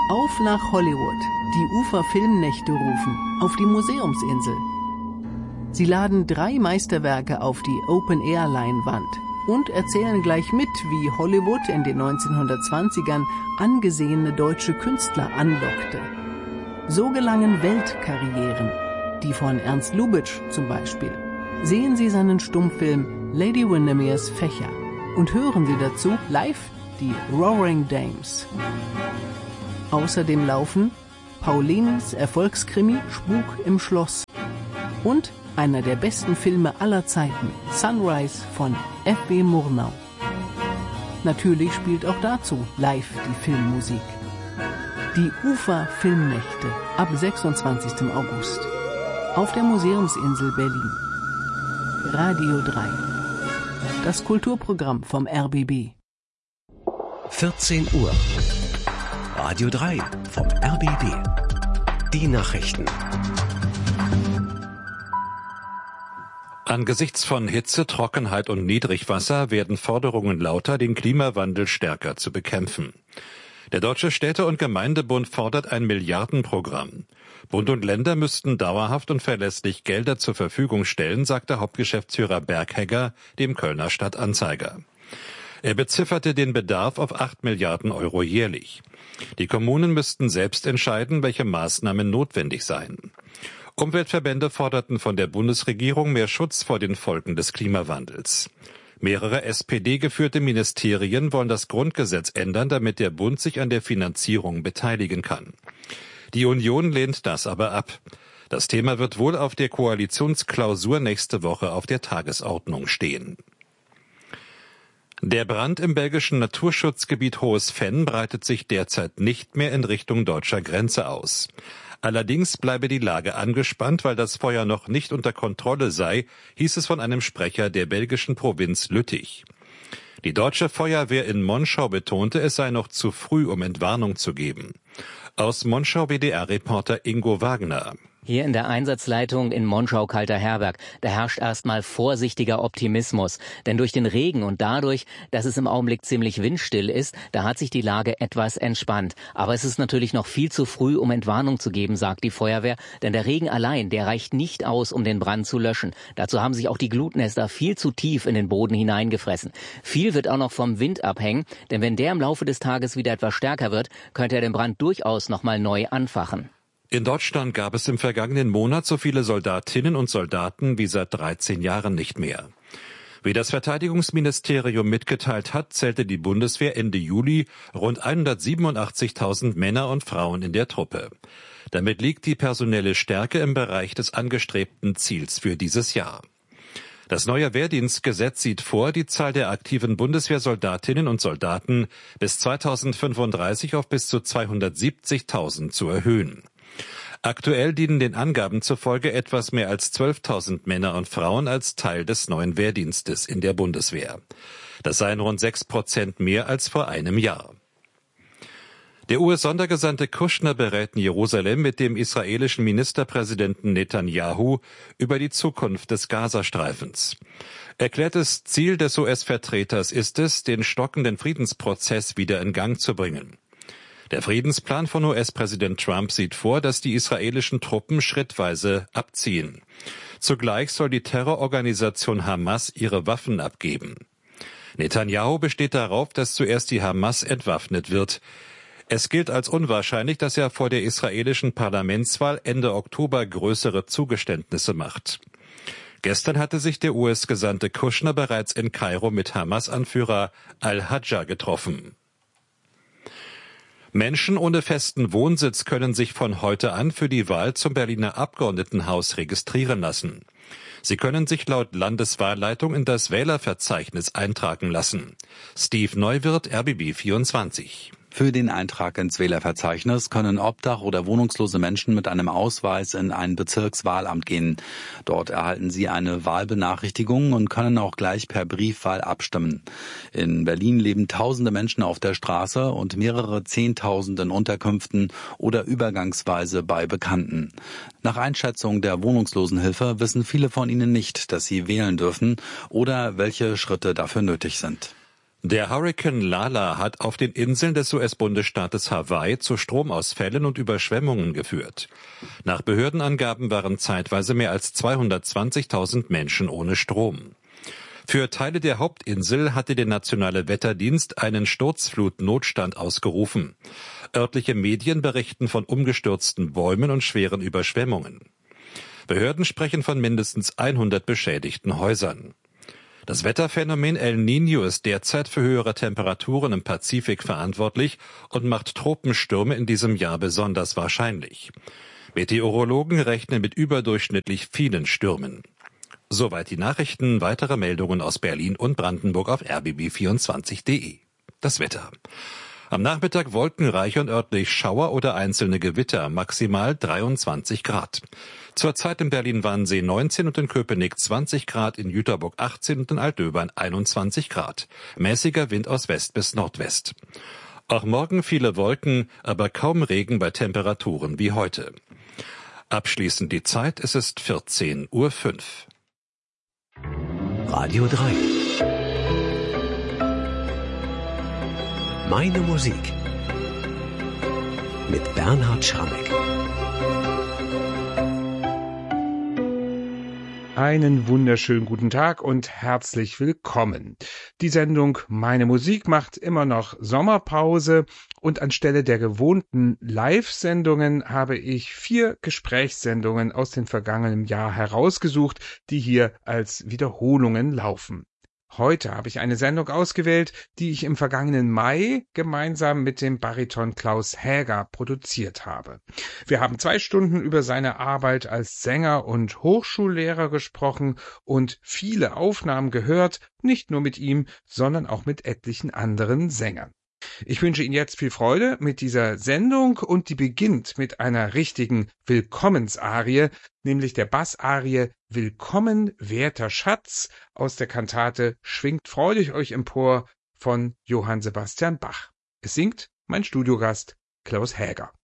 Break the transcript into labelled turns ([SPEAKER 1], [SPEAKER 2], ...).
[SPEAKER 1] Auf nach Hollywood. Die Ufer-Filmnächte rufen. Auf die Museumsinsel. Sie laden 3 Meisterwerke auf die Open-Air-Leinwand und erzählen gleich mit, wie Hollywood in den 1920ern angesehene deutsche Künstler anlockte. So gelangen Weltkarrieren, die von Ernst Lubitsch zum Beispiel. Sehen Sie seinen Stummfilm Lady Windermere's Fächer und hören Sie dazu live die Roaring Dames. Außerdem laufen Paulinens Erfolgskrimi Spuk im Schloss und einer der besten Filme aller Zeiten, Sunrise von F.W. Murnau. Natürlich spielt auch dazu live die Filmmusik. Die Ufer-Filmnächte ab 26. August auf der Museumsinsel Berlin. Radio 3. Das Kulturprogramm vom RBB.
[SPEAKER 2] 14 Uhr. Radio 3 vom RBB. Die Nachrichten.
[SPEAKER 3] Angesichts von Hitze, Trockenheit und Niedrigwasser werden Forderungen lauter, den Klimawandel stärker zu bekämpfen. Der Deutsche Städte- und Gemeindebund fordert ein Milliardenprogramm. Bund und Länder müssten dauerhaft und verlässlich Gelder zur Verfügung stellen, sagte Hauptgeschäftsführer Berghegger dem Kölner Stadtanzeiger. Er bezifferte den Bedarf auf 8 Milliarden Euro jährlich. Die Kommunen müssten selbst entscheiden, welche Maßnahmen notwendig seien. Umweltverbände forderten von der Bundesregierung mehr Schutz vor den Folgen des Klimawandels. Mehrere SPD-geführte Ministerien wollen das Grundgesetz ändern, damit der Bund sich an der Finanzierung beteiligen kann. Die Union lehnt das aber ab. Das Thema wird wohl auf der Koalitionsklausur nächste Woche auf der Tagesordnung stehen. Der Brand im belgischen Naturschutzgebiet Hohes Venn breitet sich derzeit nicht mehr in Richtung deutscher Grenze aus. Allerdings bleibe die Lage angespannt, weil das Feuer noch nicht unter Kontrolle sei, hieß es von einem Sprecher der belgischen Provinz Lüttich. Die deutsche Feuerwehr in Monschau betonte, es sei noch zu früh, um Entwarnung zu geben. Aus Monschau WDR-Reporter Ingo Wagner.
[SPEAKER 4] Hier in der Einsatzleitung in Monschau-Kalter-Herberg, da herrscht erstmal vorsichtiger Optimismus. Denn durch den Regen und dadurch, dass es im Augenblick ziemlich windstill ist, da hat sich die Lage etwas entspannt. Aber es ist natürlich noch viel zu früh, um Entwarnung zu geben, sagt die Feuerwehr. Denn der Regen allein, der reicht nicht aus, um den Brand zu löschen. Dazu haben sich auch die Glutnester viel zu tief in den Boden hineingefressen. Viel wird auch noch vom Wind abhängen, denn wenn der im Laufe des Tages wieder etwas stärker wird, könnte er den Brand durchaus nochmal neu anfachen.
[SPEAKER 3] In Deutschland gab es im vergangenen Monat so viele Soldatinnen und Soldaten wie seit 13 Jahren nicht mehr. Wie das Verteidigungsministerium mitgeteilt hat, zählte die Bundeswehr Ende Juli rund 187.000 Männer und Frauen in der Truppe. Damit liegt die personelle Stärke im Bereich des angestrebten Ziels für dieses Jahr. Das neue Wehrdienstgesetz sieht vor, die Zahl der aktiven Bundeswehrsoldatinnen und Soldaten bis 2035 auf bis zu 270.000 zu erhöhen. Aktuell dienen den Angaben zufolge etwas mehr als 12.000 Männer und Frauen als Teil des neuen Wehrdienstes in der Bundeswehr. Das seien rund 6% mehr als vor einem Jahr. Der US-Sondergesandte Kushner berät in Jerusalem mit dem israelischen Ministerpräsidenten Netanyahu über die Zukunft des Gazastreifens. Erklärtes Ziel des US-Vertreters ist es, den stockenden Friedensprozess wieder in Gang zu bringen. Der Friedensplan von US-Präsident Trump sieht vor, dass die israelischen Truppen schrittweise abziehen. Zugleich soll die Terrororganisation Hamas ihre Waffen abgeben. Netanyahu besteht darauf, dass zuerst die Hamas entwaffnet wird. Es gilt als unwahrscheinlich, dass er vor der israelischen Parlamentswahl Ende Oktober größere Zugeständnisse macht. Gestern hatte sich der US-Gesandte Kushner bereits in Kairo mit Hamas-Anführer al-Hadja getroffen. Menschen ohne festen Wohnsitz können sich von heute an für die Wahl zum Berliner Abgeordnetenhaus registrieren lassen. Sie können sich laut Landeswahlleitung in das Wählerverzeichnis eintragen lassen. Steve Neuwirth, RBB 24.
[SPEAKER 5] Für den Eintrag ins Wählerverzeichnis können Obdach- oder wohnungslose Menschen mit einem Ausweis in ein Bezirkswahlamt gehen. Dort erhalten sie eine Wahlbenachrichtigung und können auch gleich per Briefwahl abstimmen. In Berlin leben tausende Menschen auf der Straße und mehrere Zehntausend in Unterkünften oder übergangsweise bei Bekannten. Nach Einschätzung der Wohnungslosenhilfe wissen viele von ihnen nicht, dass sie wählen dürfen oder welche Schritte dafür nötig sind.
[SPEAKER 3] Der Hurrikan Lala hat auf den Inseln des US-Bundesstaates Hawaii zu Stromausfällen und Überschwemmungen geführt. Nach Behördenangaben waren zeitweise mehr als 220.000 Menschen ohne Strom. Für Teile der Hauptinsel hatte der Nationale Wetterdienst einen Sturzflutnotstand ausgerufen. Örtliche Medien berichten von umgestürzten Bäumen und schweren Überschwemmungen. Behörden sprechen von mindestens 100 beschädigten Häusern. Das Wetterphänomen El Niño ist derzeit für höhere Temperaturen im Pazifik verantwortlich und macht Tropenstürme in diesem Jahr besonders wahrscheinlich. Meteorologen rechnen mit überdurchschnittlich vielen Stürmen. Soweit die Nachrichten, weitere Meldungen aus Berlin und Brandenburg auf rbb24.de. Das Wetter. Am Nachmittag wolkenreich und örtlich Schauer oder einzelne Gewitter, maximal 23 Grad. Zurzeit in Berlin-Wannsee 19 und in Köpenick 20 Grad, in Jüterbock 18 und in Altdöbern 21 Grad. Mäßiger Wind aus West bis Nordwest. Auch morgen viele Wolken, aber kaum Regen bei Temperaturen wie heute. Abschließend die Zeit, es ist 14:05 Uhr.
[SPEAKER 2] Radio 3. Meine Musik. Mit Bernhard Schrammeck.
[SPEAKER 6] Einen wunderschönen guten Tag und herzlich willkommen. Die Sendung Meine Musik macht immer noch Sommerpause und anstelle der gewohnten Live-Sendungen habe ich 4 Gesprächssendungen aus dem vergangenen Jahr herausgesucht, die hier als Wiederholungen laufen. Heute habe ich eine Sendung ausgewählt, die ich im vergangenen Mai gemeinsam mit dem Bariton Klaus Häger produziert habe. Wir haben 2 Stunden über seine Arbeit als Sänger und Hochschullehrer gesprochen und viele Aufnahmen gehört, nicht nur mit ihm, sondern auch mit etlichen anderen Sängern. Ich wünsche Ihnen jetzt viel Freude mit dieser Sendung und die beginnt mit einer richtigen Willkommensarie, nämlich der Bassarie Willkommen, werter Schatz aus der Kantate Schwingt freudig euch empor von Johann Sebastian Bach. Es singt mein Studiogast Klaus Häger.